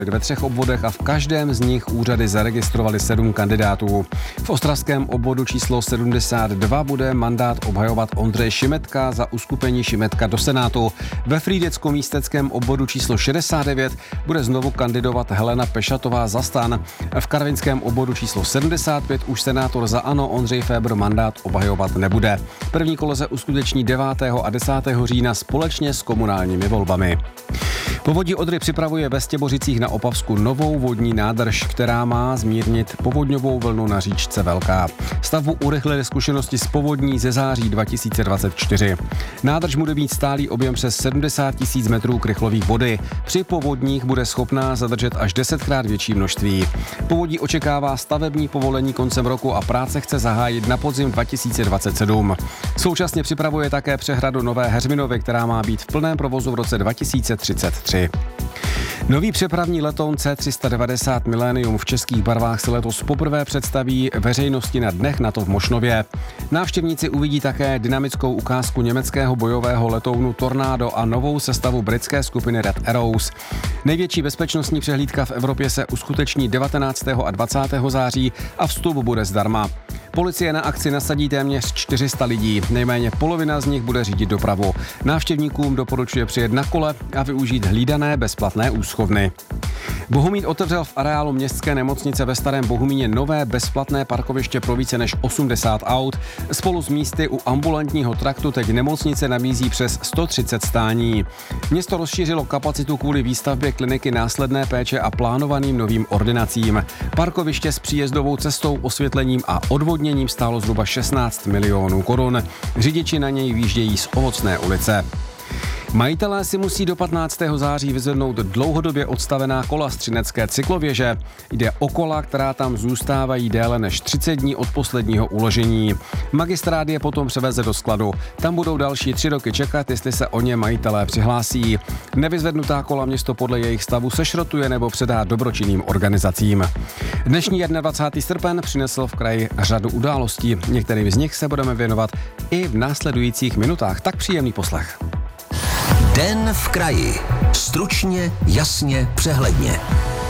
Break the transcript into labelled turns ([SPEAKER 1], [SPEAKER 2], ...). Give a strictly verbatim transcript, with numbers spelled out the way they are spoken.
[SPEAKER 1] ve třech obvodech a v každém z nich úřady zaregistrovali sedm kandidátů. V ostravském obvodu číslo sedmdesát dva bude mandát obhajovat Ondřej Šimetka za uskupení Šimetka do Senátu. Ve frýdecko-místeckém obvodu číslo šedesát devět bude znovu kandidovat Helena Pešatová za STAN. V karvinském obvodu číslo sedmdesát pět už senátor za ANO Ondřej Fébr mandát obhajovat nebude. První kolo se uskuteční devátého a desátého října společně s komunálními volbami. Povodí Odry připravuje ve Stěbořicích na Opavsku novou vodní nádrž, která má zmírnit povodňovou vlnu na říčce Velká. Stavbu urychlily zkušenosti z povodní ze září dva tisíce dvacet čtyři. Nádrž bude mít stálý objem přes sedmdesát tisíc metrů krychlových vody. Při povodních bude schopná zadržet až desetkrát větší množství. Povodí očekává stavební povolení koncem roku a práce chce zahájit na podzim dva tisíce dvacet sedm. Současně připravuje také přehradu Nové Heřminovy, která má být v plném provozu v roce dva tisíce třicet tři. Nový přepravní letoun C tři sta devadesát Millennium v českých barvách se letos poprvé představí veřejnosti na dnech NATO v Mošnově. Návštěvníci uvidí také dynamickou ukázku německého bojového letounu Tornado a novou sestavu britské skupiny Red Arrows. Největší bezpečnostní přehlídka v Evropě se uskuteční devatenáctého a dvacátého září a vstup bude zdarma. Policie na akci nasadí téměř čtyři sta lidí, nejméně polovina z nich bude řídit dopravu. Návštěvníkům doporučuje přijet na kole a využít hlídané bezplatné úschovny. Bohumín otevřel v areálu městské nemocnice ve Starém Bohumíně nové bezplatné parkoviště pro více než osmdesát aut. Spolu s místy u ambulantního traktu teď nemocnice nabízí přes sto třicet stání. Město rozšířilo kapacitu kvůli výstavbě kliniky následné péče a plánovaným novým ordinacím. Parkoviště s příjezdovou cestou, osvětlením a odvodněním stálo zhruba šestnáct milionů korun. Řidiči na něj výjíždějí z Ovocné ulice. Majitelé si musí do patnáctého září vyzvednout dlouhodobě odstavená kola z třinecké cyklověže. Jde o kola, která tam zůstávají déle než třicet dní od posledního uložení. Magistrát je potom převeze do skladu. Tam budou další tři roky čekat, jestli se o ně majitelé přihlásí. Nevyzvednutá kola město podle jejich stavu sešrotuje nebo předá dobročinným organizacím. Dnešní dvacátého prvního srpen přinesl v kraji řadu událostí. Některým z nich se budeme věnovat i v následujících minutách. Tak příjemný poslech.
[SPEAKER 2] Den v kraji. Stručně, jasně, přehledně.